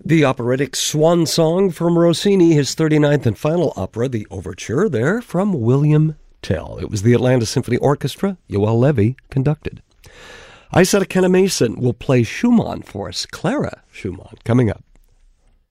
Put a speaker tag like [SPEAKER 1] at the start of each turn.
[SPEAKER 1] The operatic swan song from Rossini, his 39th and final opera, the Overture, there from William Tell. It was the Atlanta Symphony Orchestra. Yoel Levy conducted. Isetta Kenna Mason will play Schumann for us. Clara Schumann, coming up.